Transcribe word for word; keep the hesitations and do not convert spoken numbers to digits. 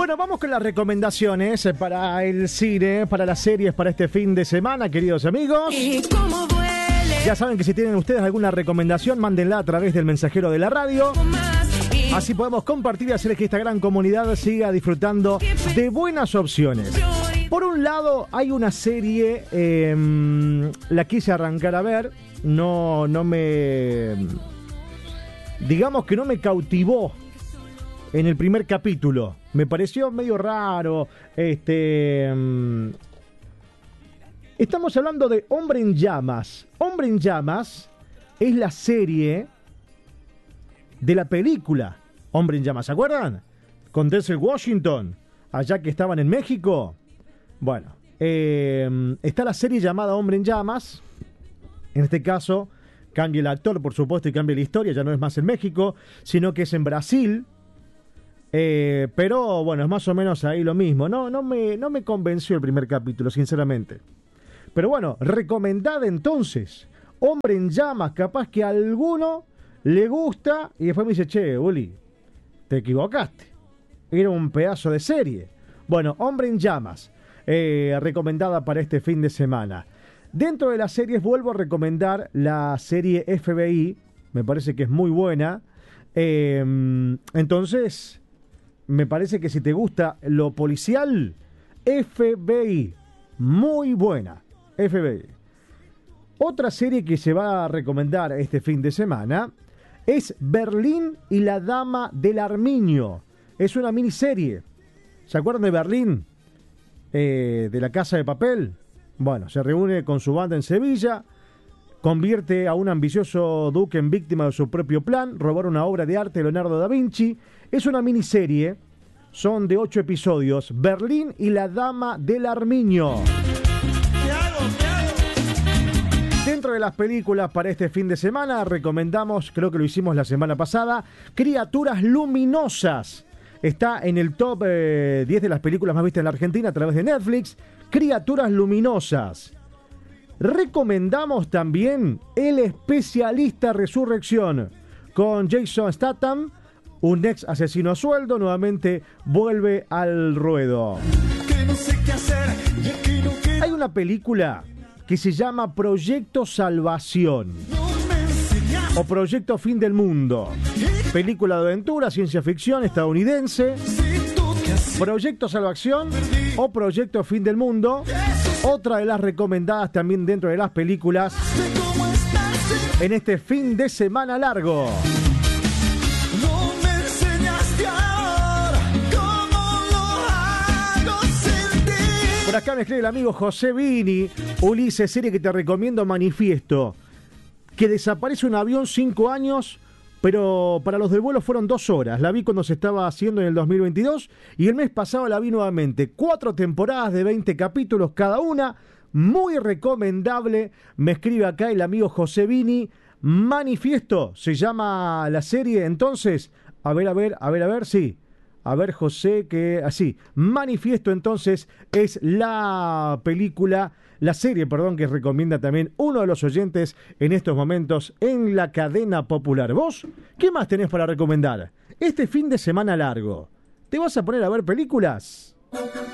Bueno, vamos con las recomendaciones para el cine, para las series, para este fin de semana, queridos amigos. Ya saben que si tienen ustedes alguna recomendación, mándenla a través del mensajero de la radio. Así podemos compartir y hacer que esta gran comunidad siga disfrutando de buenas opciones. Por un lado, hay una serie, eh, la quise arrancar a ver, no, no me... digamos que no me cautivó en el primer capítulo. Me pareció medio raro. Este, um, estamos hablando de Hombre en Llamas. Hombre en Llamas es la serie de la película Hombre en Llamas. ¿Se acuerdan? Con Denzel Washington, allá que estaban en México. Bueno, eh, está la serie llamada Hombre en Llamas. En este caso, cambia el actor, por supuesto, y cambia la historia. Ya no es más en México, sino que es en Brasil. Eh, pero bueno, es más o menos ahí lo mismo. No, no me, no me convenció el primer capítulo, sinceramente. Pero bueno, recomendada entonces. Hombre en Llamas, capaz que a alguno le gusta y después me dice, che, Uli, te equivocaste. Era un pedazo de serie. Bueno, Hombre en Llamas, eh, recomendada para este fin de semana. Dentro de las series vuelvo a recomendar la serie F B I. Me parece que es muy buena. Eh, entonces... me parece que si te gusta lo policial, F B I, muy buena, F B I. Otra serie que se va a recomendar este fin de semana es Berlín y la Dama del Armiño. Es una miniserie. ¿Se acuerdan de Berlín? Eh, de la Casa de Papel. Bueno, se reúne con su banda en Sevilla, convierte a un ambicioso duque en víctima de su propio plan, robar una obra de arte de Leonardo da Vinci. Es una miniserie, son de ocho episodios, Berlín y la Dama del Armiño. Dentro de las películas para este fin de semana, recomendamos, creo que lo hicimos la semana pasada, Criaturas Luminosas. Está en el top eh, diez de las películas más vistas en la Argentina a través de Netflix, Criaturas Luminosas. Recomendamos también El Especialista Resurrección, con Jason Statham, un ex asesino a sueldo, nuevamente vuelve al ruedo. Hay una película que se llama Proyecto Salvación o Proyecto Fin del Mundo. Película de aventura, ciencia ficción estadounidense. Proyecto Salvación o Proyecto Fin del Mundo. Otra de las recomendadas también dentro de las películas en este fin de semana largo. Por acá me escribe el amigo José Vini. Ulises, serie que te recomiendo, Manifiesto. Que desaparece un avión cinco años, pero para los del vuelo fueron dos horas. La vi cuando se estaba haciendo en el dos mil veintidós y el mes pasado la vi nuevamente. Cuatro temporadas de veinte capítulos cada una. Muy recomendable. Me escribe acá el amigo José Vini. Manifiesto se llama la serie. Entonces, a ver, a ver, a ver, a ver, sí. A ver, José, que así. Manifiesto, entonces, es la película, la serie, perdón, que recomienda también uno de los oyentes en estos momentos en la cadena popular. ¿Vos qué más tenés para recomendar? Este fin de semana largo, ¿te vas a poner a ver películas?